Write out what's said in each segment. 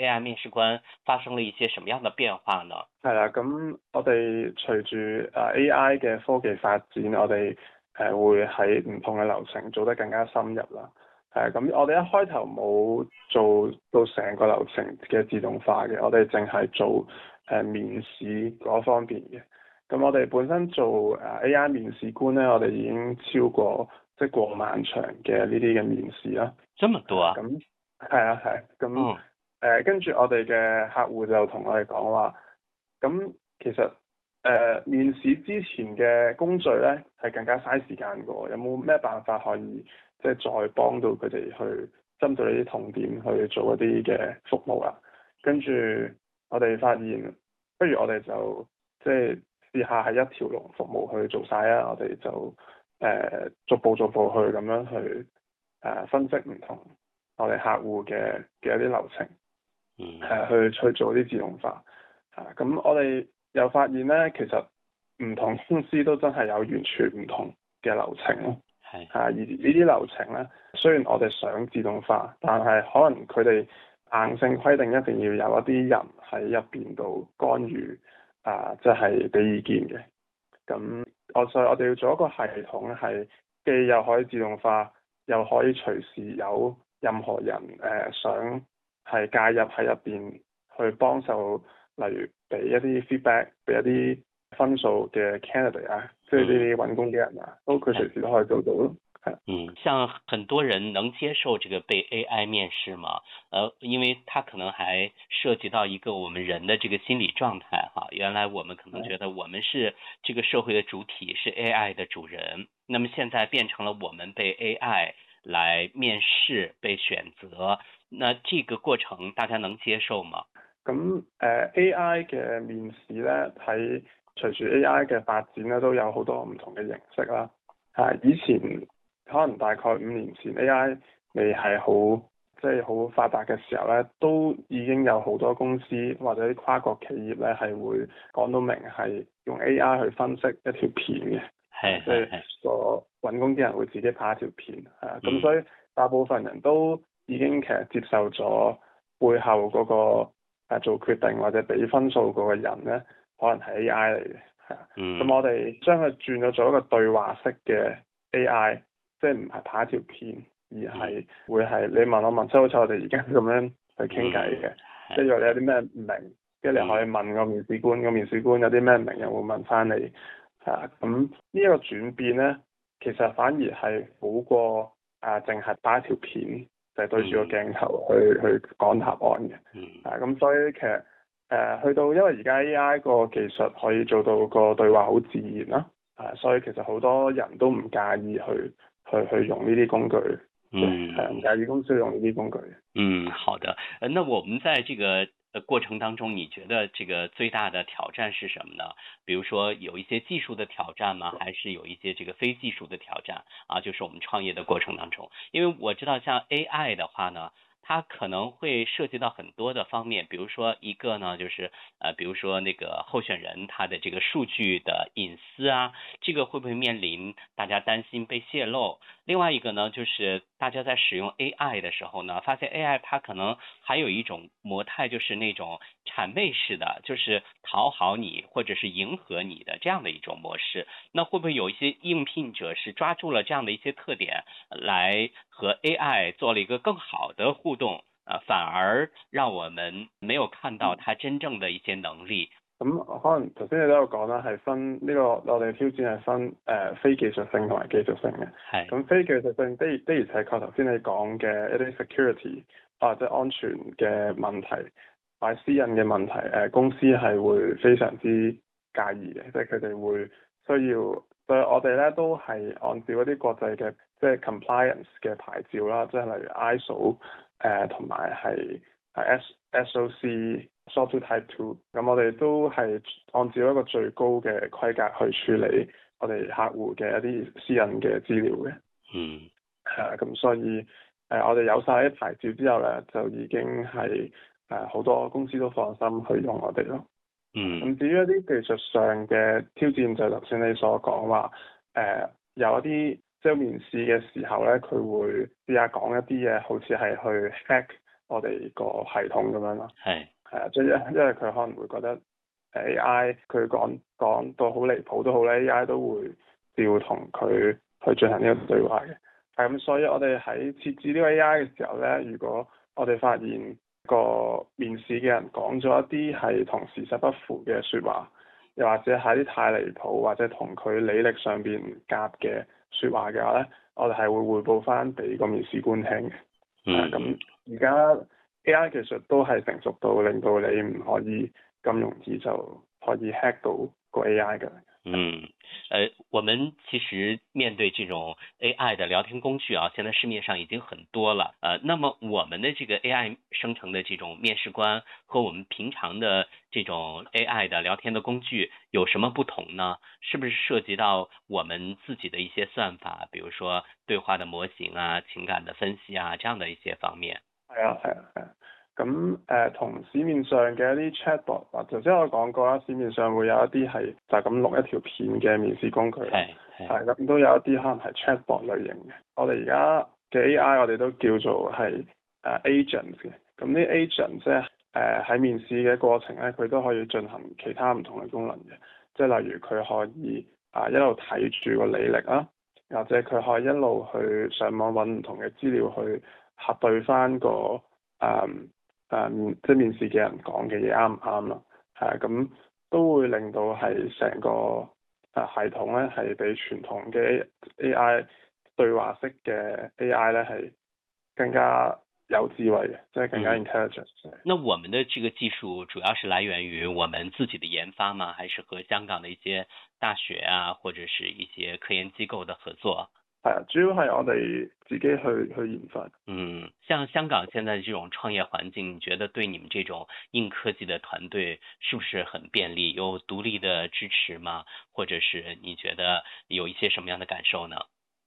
AI 面試官發生了一些什麼樣的變化呢？ 係啦，咁我哋隨住AI 嘅科技發展，我哋會喺唔同嘅流程做得更加深入啦。咁我哋一開頭冇做到成個流程嘅自動化嘅，我哋淨係做面試嗰方面嘅。咁我哋本身做AI 面試官咧，我哋已經超過過萬場嘅呢啲嘅面試啦。 這麼多啊？ 咁係咁跟住我哋嘅客戶就同我哋講話，咁其實面試之前嘅工序咧係更加嘥時間嘅，有冇咩辦法可以再幫到佢哋去針對呢啲痛點去做一啲嘅服務啊？跟住我哋發現，不如我哋就試下係一條龍服務去做晒啊！我哋就逐步去咁樣去分析唔同我哋客戶嘅一啲流程，去做啲自動化。咁我哋又發現咧，其實唔同公司都真係有完全唔同嘅流程咯。而呢啲流程咧，雖然我哋想自動化，但係可能佢哋硬性規定一定要有一啲人喺入邊度干預，即係俾意見嘅。咁所以我哋要做一個系統，係既又可以自動化，又可以隨時有任何人想係介入喺入邊去幫手，例如俾一啲 feedback， 俾一啲分數嘅 candidate 啊，即係啲揾工嘅人啊，佢隨時都可以做到咯。 像很多人能接受這個被 AI 面試嗎？因為它可能還涉及到一個我們人的這個心理狀態哈。原來我們可能覺得我們是這個社會的主體，是 AI 的主人，那麼現在變成了我們被 AI 來面試、被選擇，那這個過程大家能接受嗎？ 咁AI 嘅面試咧，喺隨住 AI 嘅發展咧，都有好多唔同嘅形式啦。以前可能大概5年前 AI 未係好發達嘅時候咧，都已經有好多公司或者啲跨國企業咧係會講到明係用 AI 去分析一條片嘅，即係個揾工啲人會自己拍一條片，咁所以大部分人都已經其實接受咗背後嗰個做決定或者俾分數嗰個人咧，可能係 AI 嚟嘅，咁我哋將佢轉咗做一個對話式嘅 AI。即係唔係拍一條片，而係會係你問我問，即係好似我哋而家咁樣去傾偈嘅。即係如果你有啲咩唔明，跟住你可以問個面試官，個面試官有啲咩唔明又會問翻你。咁呢一個轉變咧，其實反而係好過淨係拍一條片，就係對住個鏡頭去講答案嘅。咁所以其實去到因為而家 AI 個技術可以做到個對話好自然啦，所以其實好多人都唔介意去用呢啲工具，唔介意公司用呢啲工具。 好的。那我們在這個過程當中，你覺得這個最大的挑戰是什麼呢？比如說有一些技術的挑戰嗎？還是有一些這個非技術的挑戰啊？就是我們創業的過程當中，因為我知道像 AI 的話呢，它可能會涉及到很多的方面，比如說一個呢，就是比如說那個候選人他的這個數據的隱私啊，這個會不會面臨大家擔心被洩露？另外一個呢，就是大家在使用 AI 的時候呢，發現 AI 它可能還有一種模態，就是那種諂媚式的，就是討好你或者是迎合你的這樣的一種模式。那會不會有一些應聘者是抓住了這樣的一些特點，來和 AI 做了一個更好的互動，反而讓我們沒有看到它真正的一些能力？ 咁可能頭先你都有講啦，係分呢個我哋挑戰係分非技術性同埋技術性嘅。咁非技術性的而且確頭先你講嘅一啲 security 或者安全嘅問題，或者私隱嘅問題，公司係會非常之介意嘅，即係佢哋會需要，所以我哋咧都係按照一啲國際嘅即係 compliance 嘅牌照啦，即係例如 ISO 同埋係SOC。Software Type 2，咁我哋都係按照一個最高嘅規格去處理我哋客戶嘅一啲私隱嘅資料嘅。咁所以我哋有晒啲牌照之後咧，就已經係好多公司都放心去用我哋咯。咁至於一啲技術上嘅挑戰，就頭先你所講話，有一啲即係面試嘅時候咧，佢會試下講一啲嘢，好似係去 hack 我哋個系統咁樣咯。 係即係因為佢可能會覺得 AI 佢講到好離譜都好咧，AI 都會照同佢去進行呢個對話嘅。咁所以我哋喺設置呢個 AI 嘅時候咧，如果我哋發現個面試嘅人講咗一啲係同事實不符嘅説話，又或者係啲太離譜或者同佢履歷上邊唔夾嘅説話嘅話咧，我哋係會匯報翻俾個面試官聽嘅。咁而家 AI 技術都係成熟到令到你唔可以咁容易就可以 hack 到個 AI 嘅。 我們其實面對這種 AI 的聊天工具啊，現在市面上已經很多了。那麼我們的這個 AI 生成的這種面試官和我們平常的這種 AI 的聊天的工具有什麼不同呢？是不是涉及到我們自己的一些算法，比如說對話的模型啊、情感的分析啊，這樣的一些方面？ 係啊。咁同市面上嘅一啲 chatbot，或者頭先我講過啦，市面上會有一啲係就咁錄一條片嘅面試工具啦，係咁都有一啲可能係 chatbot 類型嘅。我哋而家嘅 AI 我哋都叫做係agents 嘅。咁啲 agents 咧喺面試嘅過程咧，佢都可以進行其他唔同嘅功能嘅，即係例如佢可以一路睇住個履歷啦，或者佢可以一路去上網揾唔同嘅資料去核對翻個即係面試嘅人講嘅嘢啱唔啱咯，咁都會令到係成個系統咧係比傳統嘅 AI 對話式嘅 AI 咧係更加有智慧嘅，即係更加 intelligent。 那我們的這個技術主要是來源於我們自己的研發嗎？還是和香港的一些大學啊，或者是一些科研機構的合作？ 主要係我哋自己去研發。 像香港現在這種創業環境，你覺得對你們這種硬科技的團隊是不是很便利？有獨立的支持嗎？或者是你覺得有一些什麼樣的感受呢？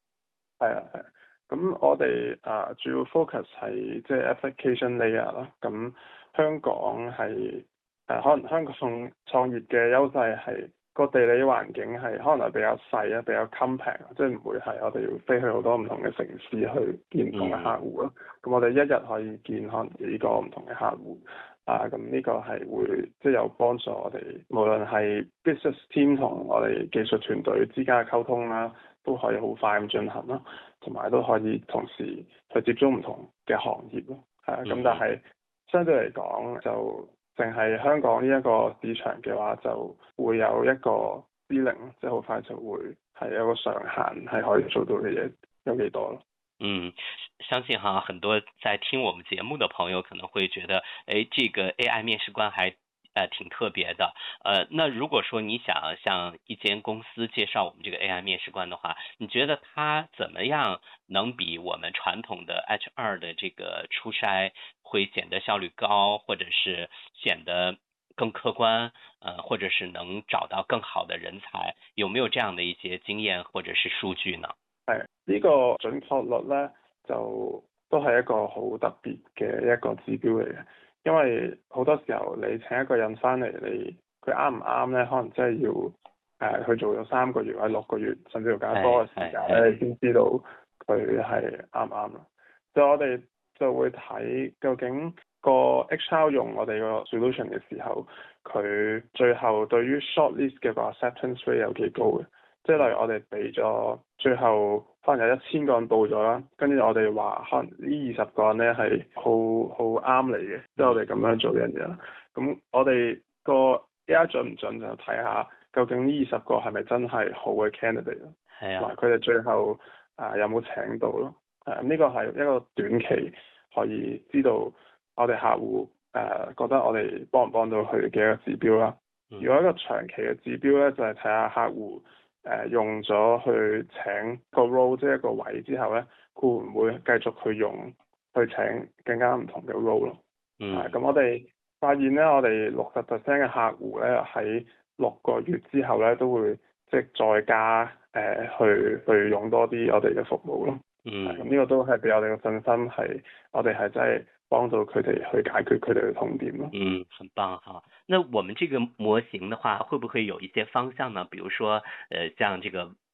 咁我哋主要 focus 係即係 application layer 啦。咁香港係可能香港創業嘅優勢係個地理環境係可能係比較細啊，比較 compact，即係唔會係我哋要飛去好多唔同嘅城市去見唔同嘅客戶咯。咁我哋一日可以見可能幾個唔同嘅客戶。咁呢個係會即係有幫助我哋，無論係 business team 同我哋技術團隊之間嘅溝通啦，都可以好快咁進行啦，同埋都可以同時去接觸唔同嘅行業咯。咁但係相對嚟講，就淨係香港呢一個市場嘅話，就會有一個 ceiling，即係好快就會係有個上限，係可以做到嘅嘢有幾多咯。 相信很多在聽我們節目的朋友可能會覺得，這個 AI 面試官還挺特別的。那如果說你想向一間公司介紹我們這個 AI 面試官的話，你覺得他怎麼樣能比我們傳統的 HR 的這個初篩會顯得效率高，或者是顯得更客觀，或者是能找到更好的人才？有沒有這樣的一些經驗或者是數據呢？ 呢個準確率咧，就都係一個好特別嘅一個指標嚟嘅，因為好多時候你請一個人翻嚟，佢啱唔啱咧，可能真係要去做咗3個月或者6個月，甚至乎更加多嘅時間咧，你先知道佢係啱唔啱咯。所以我哋就會睇究竟個 HR 用我哋個 solution 嘅時候，佢最後對於 shortlist 嘅個 acceptance rate 有幾高嘅。即係例如我哋俾咗最後可能有1000個人報咗啦，跟住我哋話可能呢20個人咧係好啱你嘅，即係我哋咁樣做呢樣嘢啦。咁我哋個 AI 準唔準就睇下究竟呢20個係咪真係好嘅 candidate 咯，同埋佢哋最後有冇請到咯。呢個係一個短期可以知道我哋客戶覺得我哋幫唔幫到佢嘅一個指標啦。如果一個長期嘅指標咧，就係睇下客戶用咗去請個 role 即係一個位之後咧，佢會唔會繼續去用去請更加唔同嘅 role 咯？咁我哋發現咧，我哋60% 嘅客戶咧喺6個月之後咧，都會即係再加去用多啲我哋嘅服務咯。咁呢個都係俾我哋嘅信心係，我哋係真係幫到佢哋去解決佢哋嘅痛點咯。 很棒哈。那我們這個模型的話，會不會有一些方向呢？比如說，像這個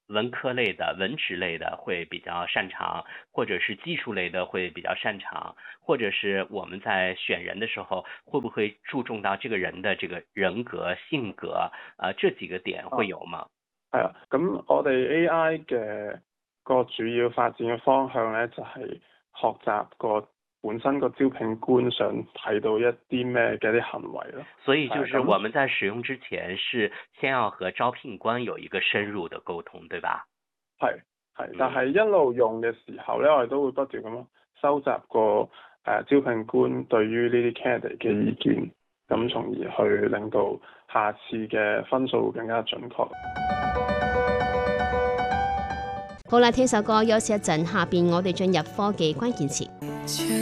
文科类的、文职类的会比较擅长，或者是技术类的会比较擅長，或者是我們在選人的時候，會不會注重到這個人的這個人格、性格這幾個點會有嗎？ 係啊，咁我哋 AI 嘅個主要發展嘅方向咧，就係學習個本身個招聘官想睇到一啲咩嘅一啲行為咯。 所以就是我們在使用之前，是先要和招聘官有一個深入的溝通，對吧？ 係，但係一路用嘅時候咧，我哋都會不斷咁收集個招聘官對於呢啲 candidate 嘅意見，咁從而去令到下次嘅分數更加準確。 好啦，聽首歌休息一陣，下邊我哋進入科技關鍵詞。